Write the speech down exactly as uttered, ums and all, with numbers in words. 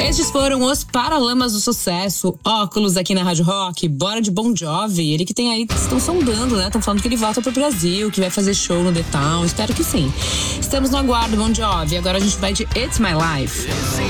Estes foram os Paralamas do Sucesso, Óculos aqui na Rádio Rock, bora de Bon Jovi, ele que tem aí, estão sondando, né? Estão falando que ele volta pro Brasil, que vai fazer show no The Town, espero que sim. Estamos no aguardo, Bon Jovi, agora a gente vai de It's My Life.